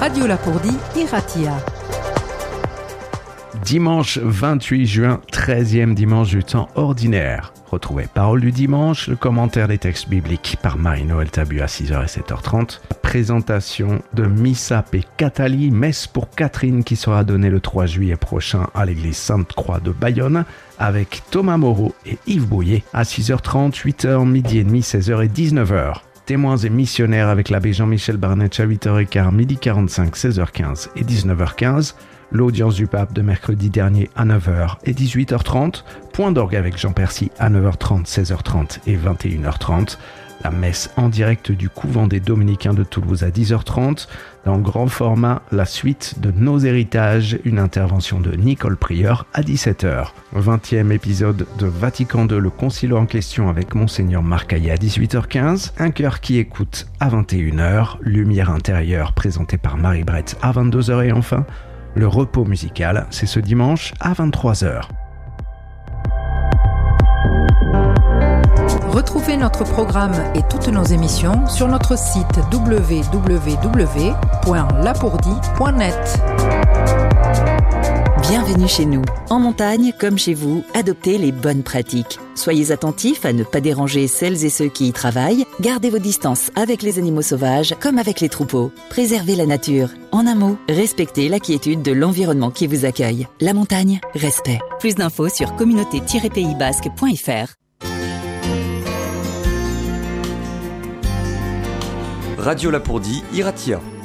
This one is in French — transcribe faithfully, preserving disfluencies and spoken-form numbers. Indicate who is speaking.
Speaker 1: Radio Lapourdie, Iratia.
Speaker 2: Dimanche vingt-huit juin, treizième dimanche du temps ordinaire. Retrouvez Parole du dimanche, le commentaire des textes bibliques par Marie-Noël Tabu à six heures et sept heures trente. Présentation de Missa Peccatali, messe pour Catherine qui sera donnée le trois juillet prochain à l'église Sainte-Croix de Bayonne avec Thomas Moreau et Yves Bouillet à six heures trente, huit heures, midi et demi, seize heures et dix-neuf heures. Témoins et missionnaires avec l'abbé Jean-Michel Barnett à huit heures quinze, midi quarante-cinq, seize heures quinze et dix-neuf heures quinze. L'audience du pape de mercredi dernier à neuf heures et dix-huit heures trente. Point d'orgue avec Jean Percy à neuf heures trente, seize heures trente et vingt et une heures trente. La messe en direct du couvent des Dominicains de Toulouse à dix heures trente. Dans grand format, la suite de Nos héritages, une intervention de Nicole Prieur à dix-sept heures. vingtième épisode de Vatican deux, le concile en question avec Monseigneur Marcaillet à dix-huit heures quinze. Un cœur qui écoute à vingt et une heures. Lumière intérieure présentée par Marie Brett à vingt-deux heures et enfin, le repos musical, c'est ce dimanche à vingt-trois heures.
Speaker 1: Retrouvez notre programme et toutes nos émissions sur notre site w w w point lapourdie point net.
Speaker 3: Bienvenue chez nous. En montagne, comme chez vous, adoptez les bonnes pratiques. Soyez attentifs à ne pas déranger celles et ceux qui y travaillent. Gardez vos distances avec les animaux sauvages comme avec les troupeaux. Préservez la nature. En un mot, respectez la quiétude de l'environnement qui vous accueille. La montagne, respect. Plus d'infos sur communauté tiret pays basque point f r.
Speaker 4: Radio Lapourdie, Iratia.